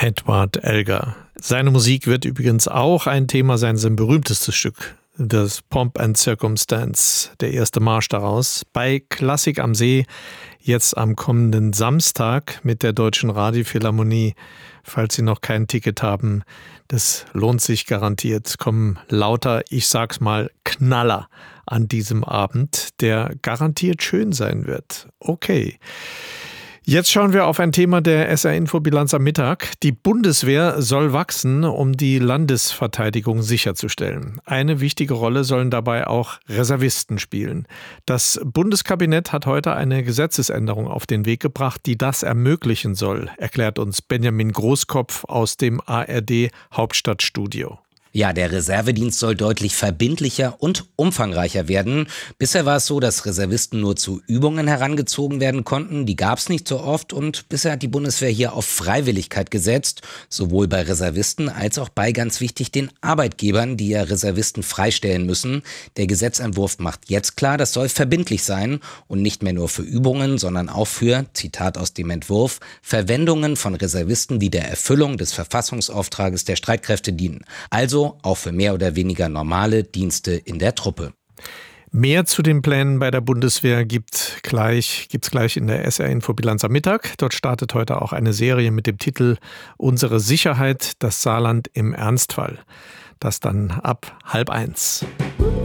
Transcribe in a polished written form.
Edward Elgar. Seine Musik wird übrigens auch ein Thema sein, sein berühmtestes Stück, das Pomp and Circumstance, der erste Marsch daraus, bei Klassik am See, jetzt am kommenden Samstag mit der Deutschen Radiophilharmonie. Falls Sie noch kein Ticket haben, das lohnt sich garantiert. Kommen lauter, ich sag's mal, Knaller an diesem Abend, der garantiert schön sein wird. Okay. Jetzt schauen wir auf ein Thema der SR-Info-Bilanz am Mittag. Die Bundeswehr soll wachsen, um die Landesverteidigung sicherzustellen. Eine wichtige Rolle sollen dabei auch Reservisten spielen. Das Bundeskabinett hat heute eine Gesetzesänderung auf den Weg gebracht, die das ermöglichen soll, erklärt uns Benjamin Großkopf aus dem ARD Hauptstadtstudio. Ja, der Reservedienst soll deutlich verbindlicher und umfangreicher werden. Bisher war es so, dass Reservisten nur zu Übungen herangezogen werden konnten. Die gab es nicht so oft und bisher hat die Bundeswehr hier auf Freiwilligkeit gesetzt. Sowohl bei Reservisten als auch bei, ganz wichtig, den Arbeitgebern, die ja Reservisten freistellen müssen. Der Gesetzentwurf macht jetzt klar, das soll verbindlich sein und nicht mehr nur für Übungen, sondern auch für, Zitat aus dem Entwurf, Verwendungen von Reservisten, die der Erfüllung des Verfassungsauftrages der Streitkräfte dienen. Also auch für mehr oder weniger normale Dienste in der Truppe. Mehr zu den Plänen bei der Bundeswehr gibt's gleich in der SR-Info-Bilanz am Mittag. Dort startet heute auch eine Serie mit dem Titel Unsere Sicherheit, das Saarland im Ernstfall. Das dann ab 12:30.